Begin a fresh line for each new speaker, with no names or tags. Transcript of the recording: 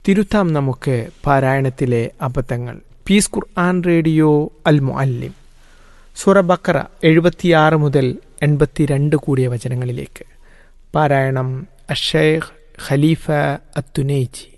തിരുത്താം നമുക്ക് പാരായണത്തിലെ അബദ്ധങ്ങൾ. പീസ് ഖുർആൻ റേഡിയോ അൽ മുഅല്ലിം. സൂറ ബഖറ 76 മുതൽ 82 കൂടിയ വചനങ്ങളിലേക്ക്. പാരായണം അഷ്ശൈഖ് ഖലീഫ അത്തുനൈജി.